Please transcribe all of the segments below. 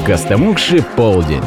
Костомукши полдень.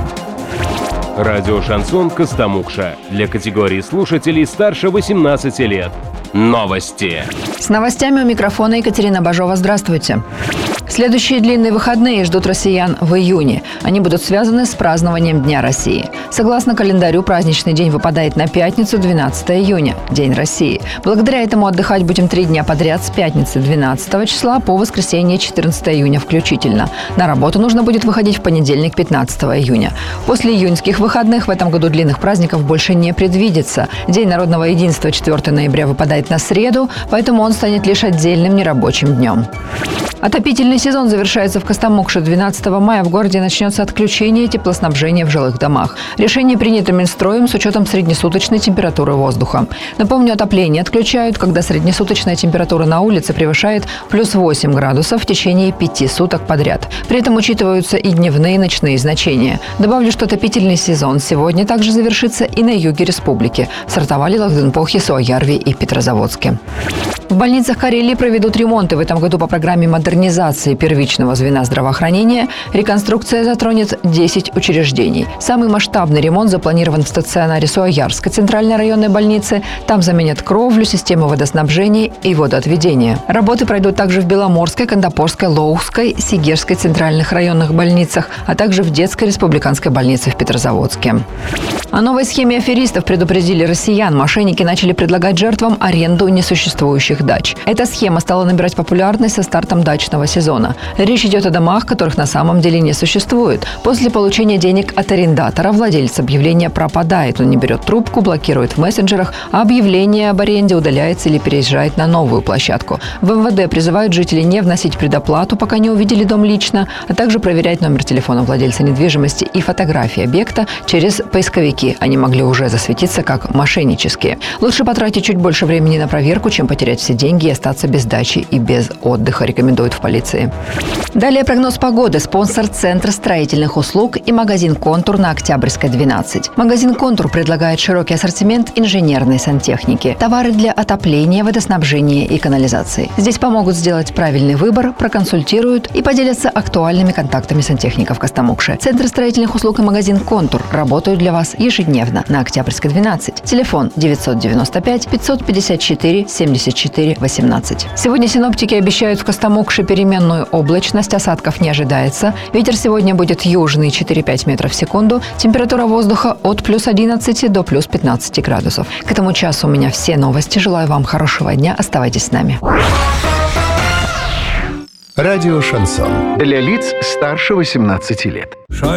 Радио «Шансон» Костомукша. Для категории слушателей старше 18 лет. Новости. С новостями у микрофона Екатерина Бажова. Здравствуйте. Следующие длинные выходные ждут россиян в июне. Они будут связаны с празднованием Дня России. Согласно календарю, праздничный день выпадает на пятницу, 12 июня, День России. Благодаря этому отдыхать будем 3 дня подряд с пятницы 12 числа по воскресенье 14 июня включительно. На работу нужно будет выходить в понедельник 15 июня. После июньских выходных в этом году длинных праздников больше не предвидится. День народного единства 4 ноября выпадает на среду, поэтому он станет лишь отдельным нерабочим днем. Отопительный сезон завершается в Костомукше. 12 мая в городе начнется отключение теплоснабжения в жилых домах. Решение принято Минстроем с учетом среднесуточной температуры воздуха. Напомню, отопление отключают, когда среднесуточная температура на улице превышает плюс 8 градусов в течение 5 суток подряд. При этом учитываются и дневные, и ночные значения. Добавлю, что отопительный сезон сегодня также завершится и на юге республики. Стартовали Лагденпохе, Суоярви и Петрозаводске. В больницах Карелии проведут ремонты. В этом году по программе модернизации первичного звена здравоохранения реконструкция затронет 10 учреждений. Самый масштабный ремонт запланирован в стационаре Суоярской центральной районной больницы. Там заменят кровлю, систему водоснабжения и водоотведения. Работы пройдут также в Беломорской, Кандапорской, Лоухской, Сигерской центральных районных больницах, а также в детской республиканской больнице в Петрозаводске. О новой схеме аферистов предупредили россиян. Мошенники начали предлагать жертвам аренду несуществующих дач. Эта схема стала набирать популярность со стартом дачного сезона. Речь идет о домах, которых на самом деле не существует. После получения денег от арендатора владелец объявления пропадает. Он не берет трубку, блокирует в мессенджерах, а объявление об аренде удаляется или переезжает на новую площадку. В МВД призывают жителей не вносить предоплату, пока не увидели дом лично, а также проверять номер телефона владельца недвижимости и фотографии объекта через поисковики. Они могли уже засветиться как мошеннические. Лучше потратить чуть больше времени на проверку, чем потерять все деньги и остаться без дачи и без отдыха, рекомендуют в полиции. Далее прогноз погоды. Спонсор Центра строительных услуг и магазин «Контур» на Октябрьской, 12. Магазин «Контур» предлагает широкий ассортимент инженерной сантехники, товары для отопления, водоснабжения и канализации. Здесь помогут сделать правильный выбор, проконсультируют и поделятся актуальными контактами сантехников Костомукши. Центр строительных услуг и магазин «Контур» работают для вас ежедневно на Октябрьской, 12. Телефон 995 554 74 18. Сегодня синоптики обещают в Костомукше переменную облачность, осадков не ожидается. Ветер сегодня будет южный 4-5 метров в секунду. Температура воздуха от плюс 11 до плюс 15 градусов. К этому часу у меня все новости. Желаю вам хорошего дня. Оставайтесь с нами. Радио «Шансон». Для лиц старше 18 лет.